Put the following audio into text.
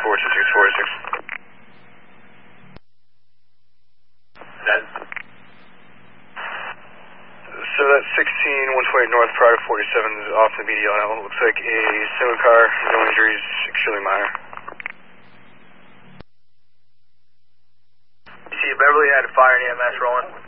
42646. So that's 16128 north, Prada 47 is off the BDL now. Looks like a single car, no injuries, extremely minor. You see Beverly had a fire and EMS rolling.